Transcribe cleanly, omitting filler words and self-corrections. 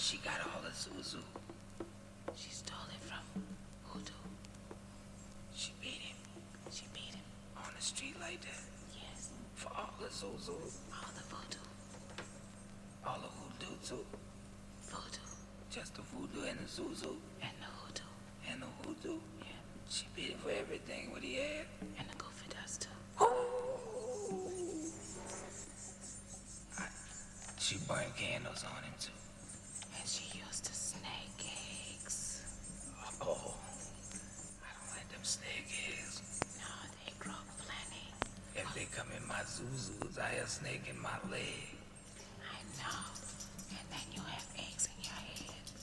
she got all the Zuzu. She stole it from Hoodoo. She beat him. She beat him. On the street like that? Yes. For all the Zuzu. All the voodoo. All the hoodoo too. Voodoo. Just the voodoo and the Zuzu. And the Hoodoo. And the hoodoo. Yeah. She beat him for everything. What he had? And the goofy dust too. She burned candles on him too. And she used to snake eggs. Oh, I don't like them snake eggs. No, they grow plenty. If they come in my Zuzus, I have a snake in my leg. I know.